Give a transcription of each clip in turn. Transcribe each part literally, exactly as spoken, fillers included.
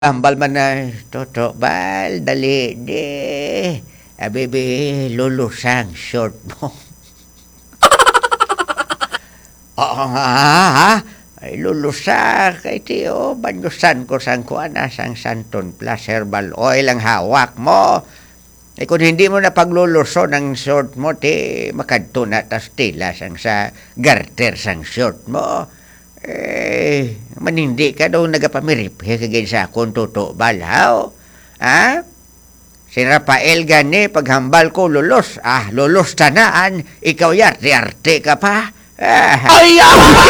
Ambal man na toto bal dali di abibi lulusang short mo. Oo nga ha. Ay lulusa kay tiyo banyusan ko sang kuana sang Santon Plus Herbal Oil ang hawak mo. Eh kung hindi mo na pagluluso ng short mo ti makadto na tas tila sang sa garter sang short mo. Eh, manindi ka daw nagapamirip kagay sa akong toto balhaw. Ha? Si Rafael gani paghambal ko lulos. Ah, lulos tanaan. Ikaw yarte-arte ka pa. Ah. Ay!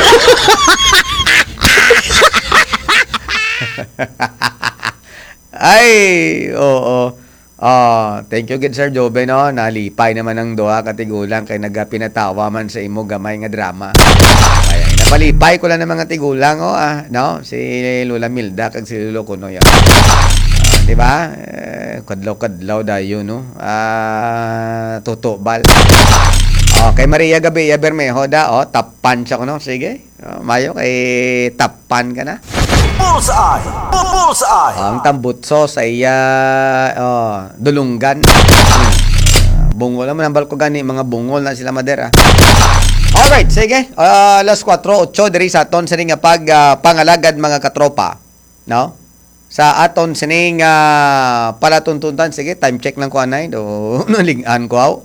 Ay, oo. Oh, thank you good Sir Jobe no. Nalipay naman ang duha katigulang kay nagapinatawa man sa imo gamay nga drama. Kaya napalipay ko lang ng mga tigulang oh, ah, no? Si Lola Milda kag si Lolo Kunoy. Ah, di ba? Eh, kadlaw-kadlaw dayo no. Ah, tutubal. Oh, kay Maria Gabi Bermejo da, oh, tapan siya ko no. Sige. Oh, mayo kay tapan ka na. Bullseye! Bullseye! Oh, ang tambutso sa iya oh, dulunggan. Uh, bungol naman ang balko gani, mga bungol na sila madera. Alright, sige. Uh, alas kwatro otso diri sa aton sining pag uh, pangalagad mga katropa, no? Sa aton sining uh, palatuntuntan, sige, time check lang ko anay do nalingan ko aw.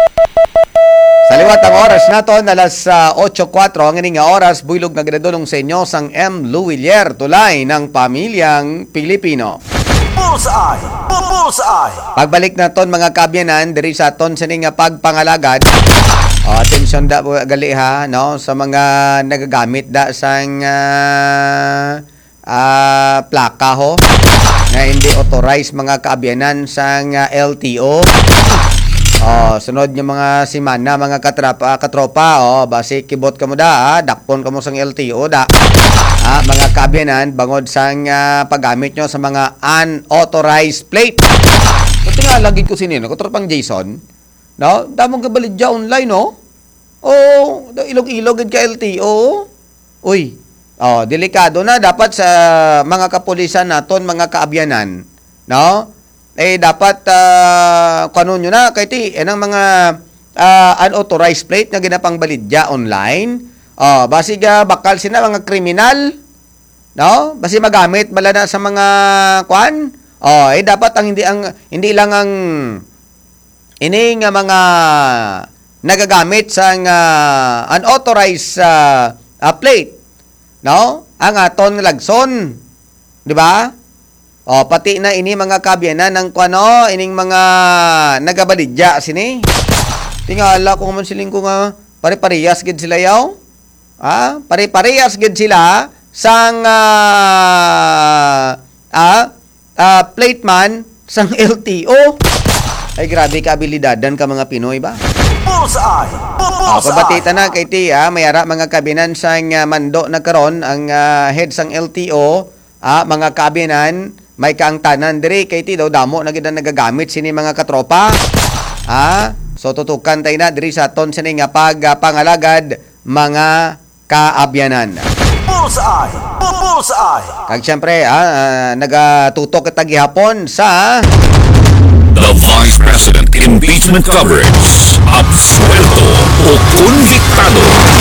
Sa liwat ang oras naton alas uh, otso kwatro ang ining oras buylog na gradulong sa inyo sang M. Luwilier tulay ng pamilyang Pilipino. Bullseye! Bullseye! Pagbalik naton mga kabyanan diri sa aton sining pagpangalagad. Oh, atensyon da gali ha no sa mga nagagamit da sang uh, uh, plaka ho na hindi authorized mga kabyanan sang uh, L T O. Oh, sunod yung mga simana, mga katrapa, katropa, oh, basi kibot ka mo da, ha? Dakpon ka mo sang L T O da. Ha? Mga kabyanan, bangod sang uh, paggamit nyo sa mga unauthorized plate. Ito nga, lagi ko sinino, katropang Jason, no? Damong kabalid dya online, no? Oh, ilog-ilog ka L T O. Uy, oh, delikado na, dapat sa mga kapulisan naton, mga kaabyanan, no? Eh dapat uh, kanon nyo na kay ti enang mga uh, unauthorized plate nga ginapang balidya online. Oh, basi ga bakal sina mga kriminal, no? Basi magamit bala na sa mga kwan. Oh, eh dapat ang hindi ang hindi lang ang ini nga mga nagagamit sa uh, unauthorized uh, uh, plate, no? Ang aton lagson, di ba? O, pati na ini mga kabyanan ng kuano, ining mga nagabalidya sini. Tingala ko man siling ko nga, pare-parehas gid sila yaw. Ha? Pare-parehas gid sila sang uh, uh, uh, plate man sang L T O. Ay, grabe ka abilidadan ka mga Pinoy ba? Bullseye! O, pabatita na kay ti, ha? Mayara mga kabyanan sang uh, mando na karon ang uh, head sang L T O, ah, mga kabyanan, may kaang tanan diri kay ti daw damo na gid nagagamit sini mga katropa. Ah, so tutukan tay na diri sa aton sini nga pag uh, pangalagad mga kaabyanan. Bullseye! Bullseye! Kag syempre ah, uh, nagatutok kita gihapon sa The Vice President Impeachment Coverage. Absuelto o konbiktado.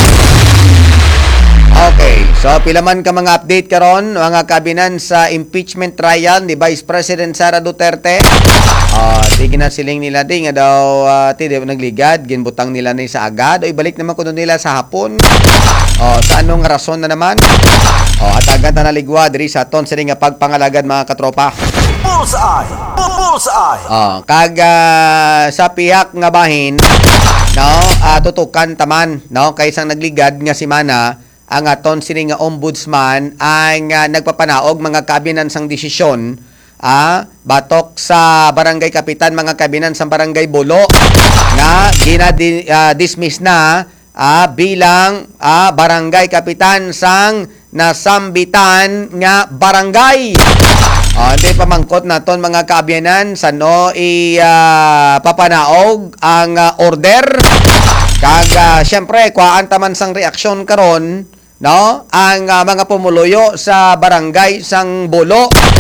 Okay, so pila man ka mga update karon mga kabinan sa impeachment trial ni Vice President Sara Duterte. Ah, uh, di ginasiling nila di nga daw uh, ti di nagligad, ginbutang nila ni sa agad o ibalik naman kuno nila sa hapon. Oh, sa anong rason na naman? Oh, at agad na naligwa diri sa aton sini nga pagpangalagad mga katropa. Bullseye! Bullseye! Oh, kag uh, sa piyak nga bahin, no, uh, tutukan taman, no, kaysa nagligad nga si Mana ang aton sini nga ombudsman ang uh, nagpapanaog mga kabinan sang desisyon ah, batok sa barangay kapitan mga kabinan sa barangay Bolo nga gina-dismiss uh, na ah, bilang ah, barangay kapitan sang nasambitan nga barangay. Oh, hindi pamangkot naton mga kabinan sa no i uh, papanaog ang uh, order. Kag uh, syempre kuhaan taman sang reaksyon karon, no? Ang uh, mga pumuluyo sa barangay sang Bolo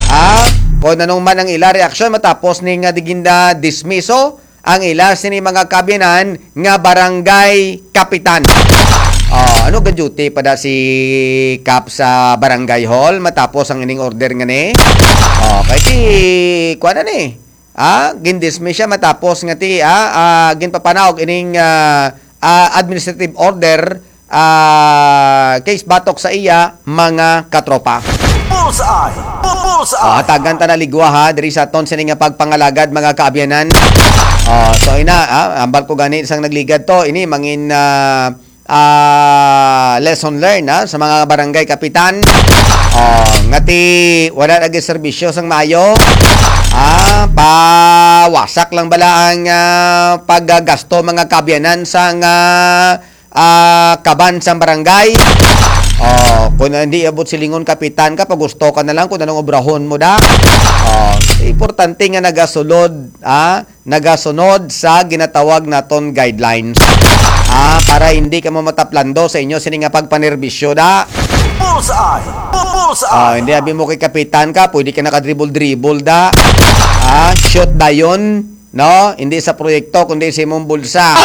Ah, kung anong man ang ila reaksyon matapos ni nga diginda dismiso ang ila sini mga kabinan nga barangay kapitan. Oh, ano ga duty pada si Kap sa barangay hall matapos ang ining order nga ni? Oh, kay ti kuan na ni. Ah, gindismiss siya matapos nga ti ah, ah ginpapanawag ining ah, ah, administrative order ah, case batok sa iya mga katropa. Bullseye! Oh, Bullseye! hatagan ta na ligwa ha diri sa aton sini nga pagpangalagad mga kaabyanan. Oh, so ina ah, ambal ko gani isang nagligad to ini mangin ah, ah, lesson learned ha, sa mga barangay kapitan. Oh, ngati wala lagi serbisyo sang mayo. Ah, pawasak lang bala ang ah, paggagasto mga kabyanan sang ah, ah, kaban sa barangay. Oh, kung hindi abot silingon kapitan ka, pag gusto ka na lang kung anong obrahon mo da. Oh, importante nga nagasulod, ah, nagasunod sa ginatawag naton guidelines. Ah, para hindi ka mamataplando sa inyo sini nga pagpanerbisyo da. Bullseye! Ah, Bullseye! hindi abi mo kay kapitan ka, pwede ka nakadribble-dribble da. Ah, shoot da yun, no? Hindi sa proyekto, kundi sa imong bulsa.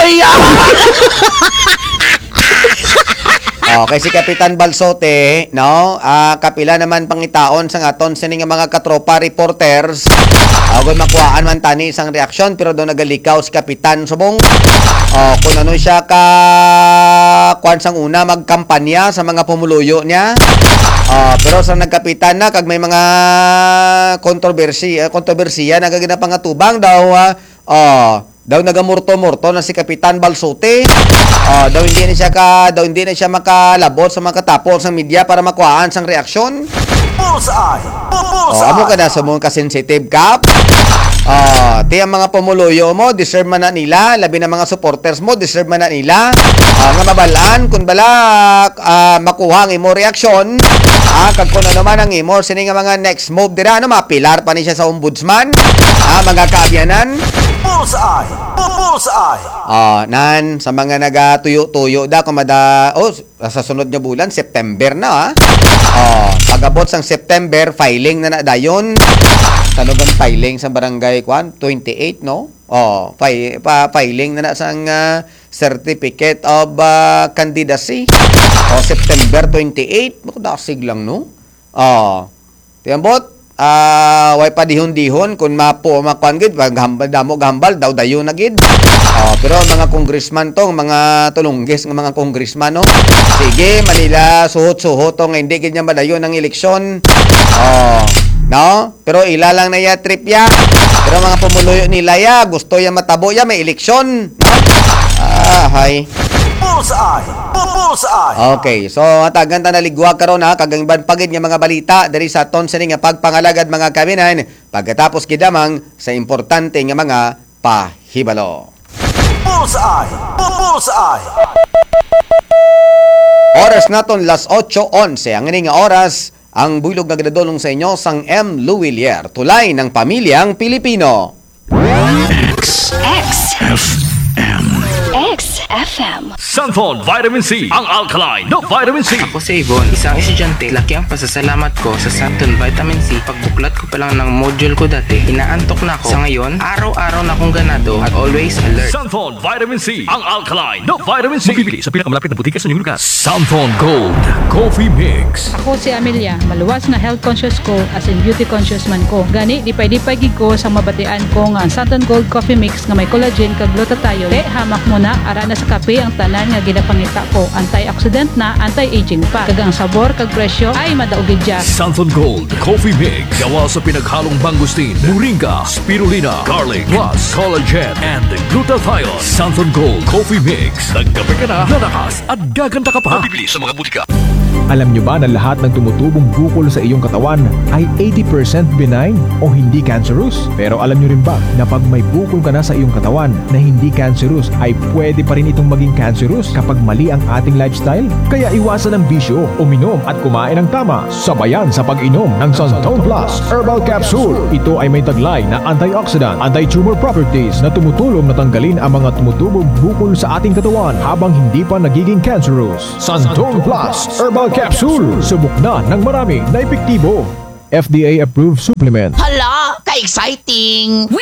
Okay, si Kapitan Balsote, no? Ah, kapila naman pangitaon sa aton sini nga mga katropa reporters. Agoy makuhaan man tani isang reaksyon pero do nagalikaw si Kapitan Subong. Oh, kung ano siya ka kuan sang una magkampanya sa mga pumuluyo niya. Oh, pero sa nagkapitan na kag may mga kontrobersi, uh, kontrobersiya nagagina pangatubang daw ah, oh, daw nagamurto-murto na si Kapitan Balsote. Oh, daw hindi na siya ka daw hindi na siya makalabot sa mga katapos ng media para makuhaan sang reaksyon. Bullseye! Oh, Bullseye! amo ka na sa mga ka-sensitive Kap. Oh, ti ang mga pumuluyo mo, deserve man na nila, labi na mga supporters mo, deserve man na nila. Oh, nga mabalaan kun bala ah, makuha ang imo reaksyon. Ah, kag kun ano man ang imo sini nga mga next move dira ano mapilar pa ni siya sa ombudsman. Ah, mga kaabyanan. Bullseye! Bullseye! Ah, nan sa mga nagatuyo-tuyo da kumada oh sa sunod nga bulan September na ha. Oh, pagabot sang September filing na na dayon. Tanugan filing sa barangay kwan twenty-eight no. Oh, fi, pa filing na na sang uh, certificate of uh, candidacy. Oh, September twenty-eight, makadasig lang no. Oh. Tiyambot Ah, uh, way pa dihon-dihon kun mapo makuan gid pag hambal damo gambal daw dayon na gid. Oh, pero mga congressman tong mga tulunggis ng mga congressman no. Sige, Manila suhot-suhot tong hindi gid niya madayon ang eleksyon. Oh, no? Pero ila lang na ya trip ya. Pero mga pumuluyo nila ya gusto ya matabo ya may eleksyon. No? Ah, hay. Bullseye! Bullseye! Okay, so hatagan ta naligwa karon ha kagang pagid nga mga balita diri sa aton sini nga pagpangalagad mga kabinan pagkatapos gidamang sa importante nga mga pahibalo. Bullseye! Bullseye! Oras naton las eight eleven ang ini nga oras ang buylog nga gidadolong sa inyo sang M. Luwilier tulay ng pamilyang Pilipino. X X F M. X F M. Sanfon Vitamin C, ang alkaline na vitamin C. Ako si Ibon, isang estudyante. Laki ang pasasalamat ko sa Santon Vitamin C. Pagbuklat ko pa lang ng module ko dati, inaantok na ako. Sa ngayon, araw-araw na akong ganado at always alert. Sanfon Vitamin C, ang alkaline na vitamin C. Mabibili sa pinakamalapit na butika sa inyong lugar. Sanfon Gold Coffee Mix. Ako si Amelia, maluwas na health conscious ko as in beauty conscious man ko. Gani, dipay-dipay gid ko sa mabatian ko nga Santon Gold Coffee Mix nga may collagen kag glutathione. Te, hamak mo na, ara na sa kape ang tanan nga ginapangita ko. Antioxidant na, anti-aging pa. Kag ang sabor kag presyo ay madaugid dyan. Sanfon Gold Coffee Mix. Gawa sa pinaghalong mangustin, moringa, spirulina, garlic, plus collagen and glutathione. Sanfon Gold Coffee Mix. Nagkape ka na, lalakas at gaganda ka pa. Mabibili sa mga butika. Alam nyo ba na lahat ng tumutubong bukol sa iyong katawan ay eighty percent benign o hindi cancerous? Pero alam nyo rin ba na pag may bukol ka na sa iyong katawan na hindi cancerous ay pwede pa rin itong maging cancerous kapag mali ang ating lifestyle? Kaya iwasan ang bisyo, uminom at kumain ng tama. Sabayan sa pag-inom ng Santon Plus Herbal Capsule. Ito ay may taglay na antioxidant, anti-tumor properties na tumutulong na tanggalin ang mga tumutubong bukol sa ating katawan habang hindi pa nagiging cancerous. Santon Plus Herbal Capsule. Subok na ng marami na epektibo. F D A-approved supplement. Hala, ka-exciting!